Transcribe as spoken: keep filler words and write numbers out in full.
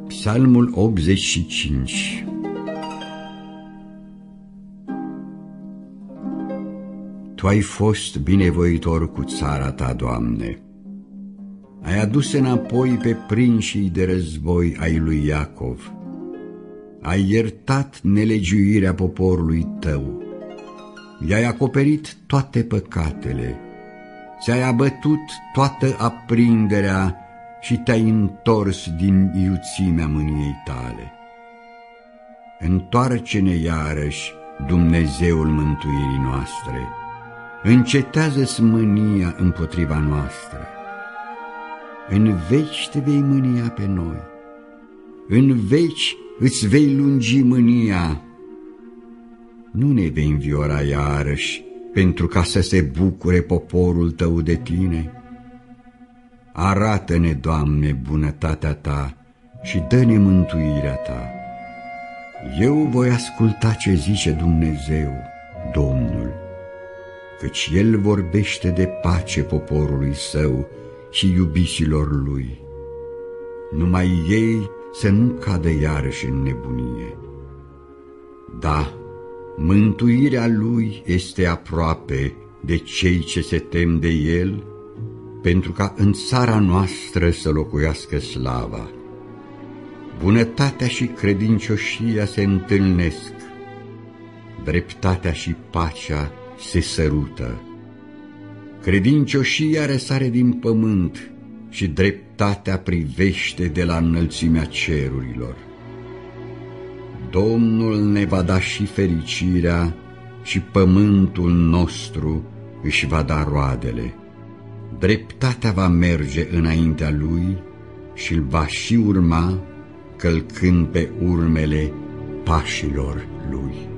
Psalmul optzeci și cinci. Tu ai fost binevoitor cu țara ta, Doamne. Ai adus înapoi pe prinșii de război ai lui Iacov. Ai iertat nelegiuirea poporului tău. I-ai acoperit toate păcatele. Ți-ai abătut toată aprinderea și te-ai întors din iuțimea mâniei tale. Întoarce-ne iarăși, Dumnezeul mântuirii noastre. Încetează-ți mânia împotriva noastră. În veci te vei mânia pe noi. În veci îți vei lungi mânia. Nu ne vei înviora iarăși pentru ca să se bucure poporul tău de tine. Arată-ne, Doamne, bunătatea ta și dă-ne mântuirea ta. Eu voi asculta ce zice Dumnezeu, Domnul, căci El vorbește de pace poporului său și iubiților lui. Numai ei să nu cadă iarăși în nebunie. Da, mântuirea lui este aproape de cei ce se tem de El, pentru ca în țara noastră să locuiască slava. Bunătatea și credincioșia se întâlnesc, dreptatea și pacea se sărută. Credincioșia răsare din pământ și dreptatea privește de la înălțimea cerurilor. Domnul ne va da și fericirea și pământul nostru își va da roadele. Dreptatea va merge înaintea lui și îl va și urma, călcând pe urmele pașilor lui.